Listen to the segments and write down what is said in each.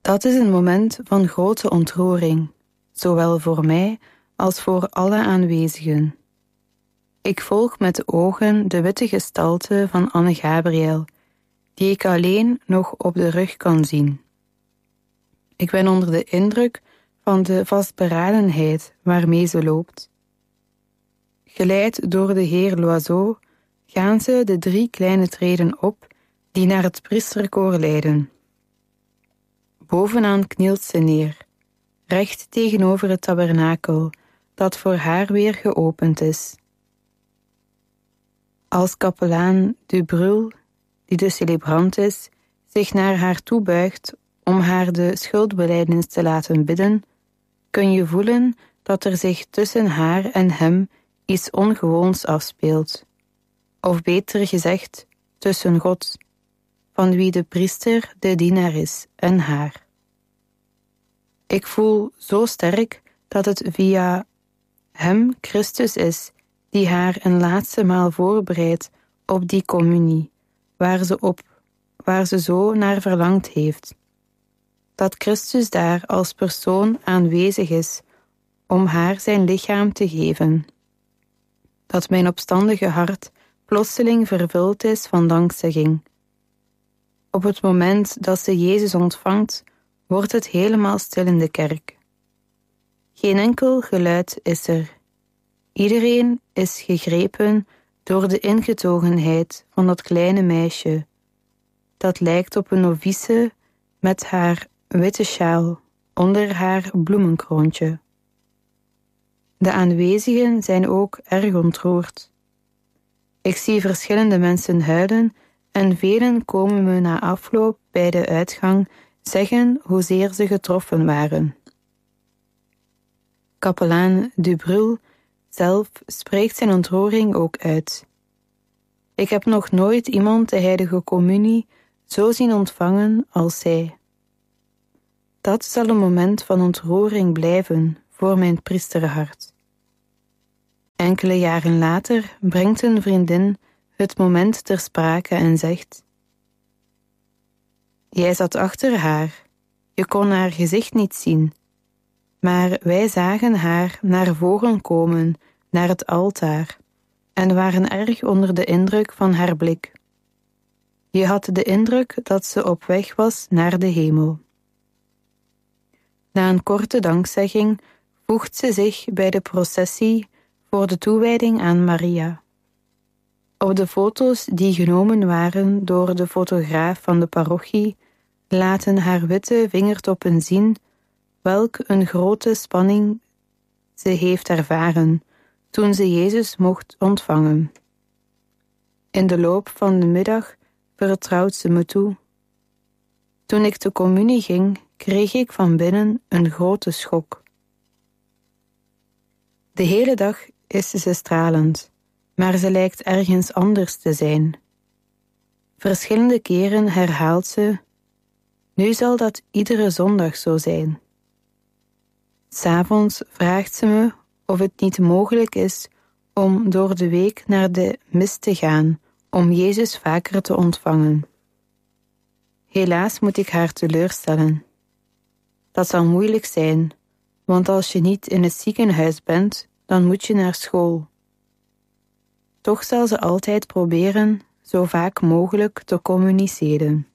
Dat is een moment van grote ontroering, zowel voor mij als voor alle aanwezigen. Ik volg met de ogen de witte gestalte van Anne Gabriel, die ik alleen nog op de rug kan zien. Ik ben onder de indruk van de vastberadenheid waarmee ze loopt. Geleid door de heer Loiseau gaan ze de 3 kleine treden op die naar het priesterkoor leiden. Bovenaan knielt ze neer, recht tegenover het tabernakel, dat voor haar weer geopend is. Als kapelaan Dubrul, die de celebrant is, zich naar haar toe buigt om haar de schuldbelijdenis te laten bidden, kun je voelen dat er zich tussen haar en hem iets ongewoons afspeelt. Of beter gezegd, tussen God, van wie de priester de dienaar is, en haar. Ik voel zo sterk dat het via hem Christus is die haar een laatste maal voorbereidt op die communie, waar ze zo naar verlangd heeft. Dat Christus daar als persoon aanwezig is om haar zijn lichaam te geven. Dat mijn opstandige hart plotseling vervuld is van dankzegging. Op het moment dat ze Jezus ontvangt, wordt het helemaal stil in de kerk. Geen enkel geluid is er. Iedereen is gegrepen door de ingetogenheid van dat kleine meisje, dat lijkt op een novice met haar witte sjaal onder haar bloemenkroontje. De aanwezigen zijn ook erg ontroerd. Ik zie verschillende mensen huilen en velen komen me na afloop bij de uitgang zeggen hoezeer ze getroffen waren. Kapelaan Dubrul zelf spreekt zijn ontroering ook uit. Ik heb nog nooit iemand de heilige communie zo zien ontvangen als zij. Dat zal een moment van ontroering blijven voor mijn priesterhart. Enkele jaren later brengt een vriendin het moment ter sprake en zegt: Jij zat achter haar, je kon haar gezicht niet zien, maar wij zagen haar naar voren komen, naar het altaar, en waren erg onder de indruk van haar blik. Je had de indruk dat ze op weg was naar de hemel. Na een korte dankzegging voegt ze zich bij de processie voor de toewijding aan Maria. Op de foto's die genomen waren door de fotograaf van de parochie laten haar witte vingertoppen zien welk een grote spanning ze heeft ervaren toen ze Jezus mocht ontvangen. In de loop van de middag vertrouwt ze me toe. Toen ik de communie ging, kreeg ik van binnen een grote schok. De hele dag is ze stralend, maar ze lijkt ergens anders te zijn. Verschillende keren herhaalt ze: nu zal dat iedere zondag zo zijn. 'S Avonds vraagt ze me of het niet mogelijk is om door de week naar de mis te gaan, om Jezus vaker te ontvangen. Helaas moet ik haar teleurstellen. Dat zal moeilijk zijn, want als je niet in het ziekenhuis bent, dan moet je naar school. Toch zal ze altijd proberen zo vaak mogelijk te communiceren.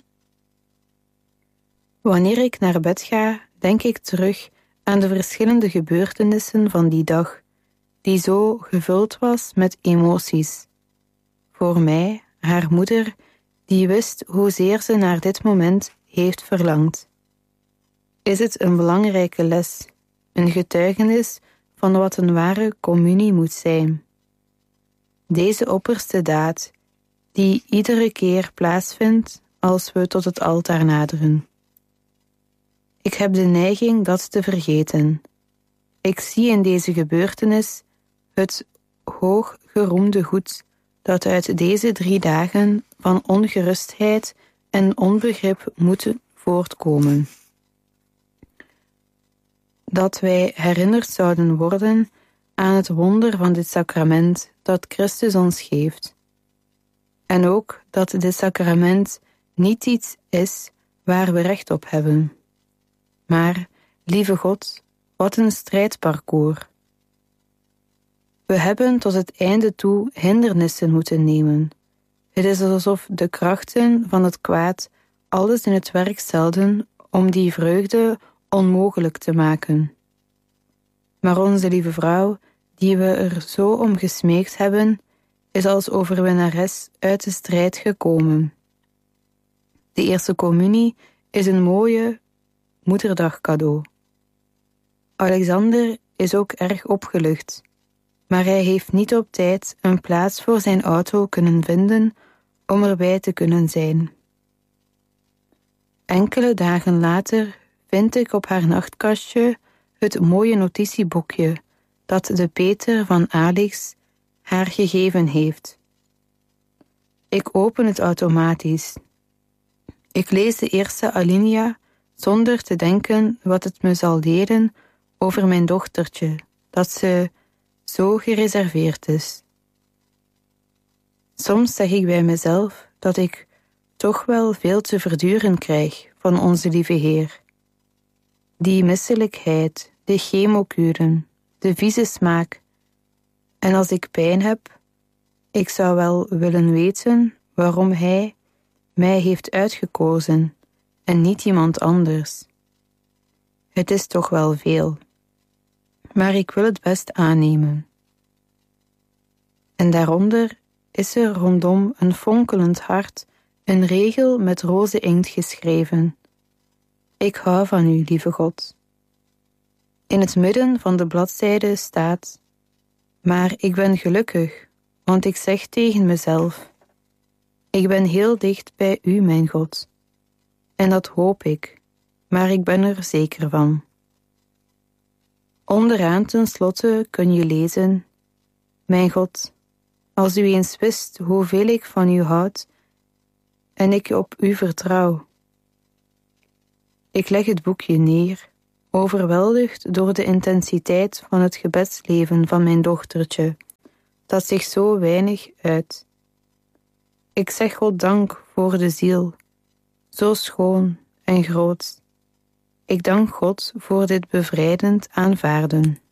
Wanneer ik naar bed ga, denk ik terug aan de verschillende gebeurtenissen van die dag, die zo gevuld was met emoties. Voor mij, haar moeder, die wist hoezeer ze naar dit moment heeft verlangd. Is het een belangrijke les, een getuigenis van wat een ware communie moet zijn. Deze opperste daad, die iedere keer plaatsvindt als we tot het altaar naderen. Ik heb de neiging dat te vergeten. Ik zie in deze gebeurtenis het hooggeroemde goed dat uit deze 3 dagen van ongerustheid en onbegrip moeten voortkomen. Dat wij herinnerd zouden worden aan het wonder van dit sacrament dat Christus ons geeft. En ook dat dit sacrament niet iets is waar we recht op hebben. Maar, lieve God, wat een strijdparcours. We hebben tot het einde toe hindernissen moeten nemen. Het is alsof de krachten van het kwaad alles in het werk stelden om die vreugde onmogelijk te maken. Maar onze lieve vrouw, die we er zo om gesmeekt hebben, is als overwinnares uit de strijd gekomen. De eerste communie is een mooie moederdagcadeau. Alexander is ook erg opgelucht, maar hij heeft niet op tijd een plaats voor zijn auto kunnen vinden om erbij te kunnen zijn. Enkele dagen later vind ik op haar nachtkastje het mooie notitieboekje dat de Peter van Alex haar gegeven heeft. Ik open het automatisch. Ik lees de eerste alinea zonder te denken wat het me zal leren over mijn dochtertje, dat ze zo gereserveerd is. Soms zeg ik bij mezelf dat ik toch wel veel te verduren krijg van onze lieve Heer. Die misselijkheid, de chemokuren, de vieze smaak. En als ik pijn heb, ik zou wel willen weten waarom Hij mij heeft uitgekozen en niet iemand anders. Het is toch wel veel, maar ik wil het best aannemen. En daaronder is er rondom een fonkelend hart een regel met roze inkt geschreven. Ik hou van u, lieve God. In het midden van de bladzijde staat: maar ik ben gelukkig, want ik zeg tegen mezelf: ik ben heel dicht bij u, mijn God. En dat hoop ik, maar ik ben er zeker van. Onderaan tenslotte kun je lezen: mijn God, als u eens wist hoeveel ik van u houd en ik op u vertrouw. Ik leg het boekje neer, overweldigd door de intensiteit van het gebedsleven van mijn dochtertje, dat zich zo weinig uit. Ik zeg God dank voor de ziel, zo schoon en groot. Ik dank God voor dit bevrijdend aanvaarden.